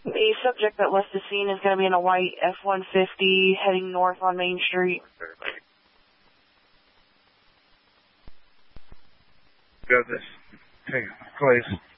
The subject that left the scene is going to be in a white F-150 heading north on Main Street. Got this. Hey, Clays.